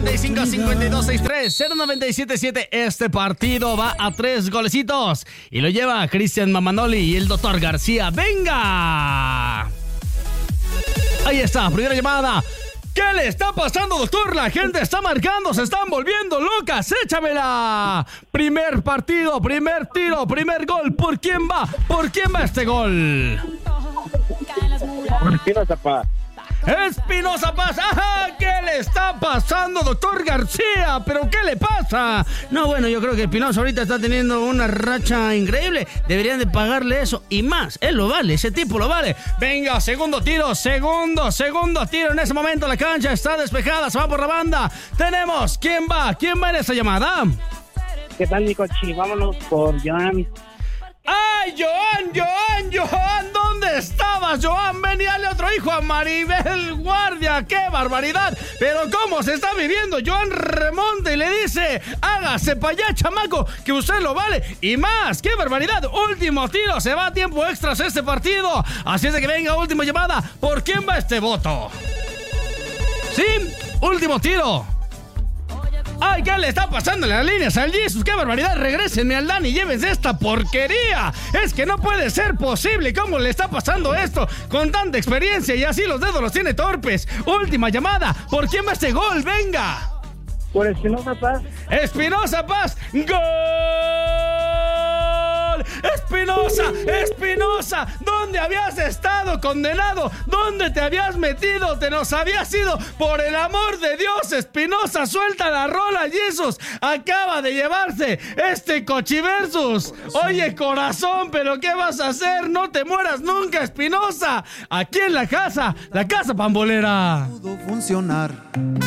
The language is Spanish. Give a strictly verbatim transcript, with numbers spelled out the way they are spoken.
noventa y cinco, cincuenta y dos, sesenta y tres, cero noventa y siete siete. Este partido va a tres golecitos y lo lleva Cristian Mamanoli y el doctor García. ¡Venga! Ahí está, primera llamada. ¿Qué le está pasando, doctor? La gente está marcando, se están volviendo locas. ¡Échamela! Primer partido, primer tiro, primer gol. ¿Por quién va? ¿Por quién va este gol? Por Espinosa Paz. Espinosa Paz. ¡Ajá! ¿Qué le está pasando, doctor García? ¿Pero qué le pasa? No, bueno, yo creo que Espinosa ahorita está teniendo una racha increíble. Deberían de pagarle eso y más. Él lo vale, ese tipo lo vale. Venga, segundo tiro, segundo, segundo tiro. En ese momento la cancha está despejada, se va por la banda. Tenemos, ¿quién va? ¿Quién va en esa llamada? ¿Qué tal, mi cochi? Vámonos por Joan. ¡Ay, Joan, Joan, Joan! ¿Dónde estabas, Joan? Ven y dale otro hijo a Maribel Guardia. ¡Qué barbaridad! Pero ¿cómo se está viviendo? Joan remonta y le dice: hágase para allá, chamaco, que usted lo vale y más. ¡Qué barbaridad! Último tiro, se va a tiempo extras este partido. Así es de que venga, última llamada. ¿Por quién va este voto? ¿Sí? Último tiro. ¡Ay, qué le está pasando en las líneas al Jesus! ¡Qué barbaridad! Regrésenme al Dani y llévense esta porquería. Es que no puede ser posible. ¿Cómo le está pasando esto con tanta experiencia y así los dedos los tiene torpes? Última llamada. ¿Por quién va este gol? ¡Venga! Por Espinosa Paz. ¡Espinosa Paz! ¡Gol! ¡Espinosa! ¡Espinosa! ¿Dónde habías estado, condenado? ¿Dónde te habías metido? ¡Te nos habías ido! ¡Por el amor de Dios, Espinosa! ¡Suelta la rola, Jesús! Acaba de llevarse este Cochiversus. Oye, corazón, ¿pero qué vas a hacer? ¡No te mueras nunca, Espinosa! Aquí en la casa, la casa pambolera. Pudo funcionar.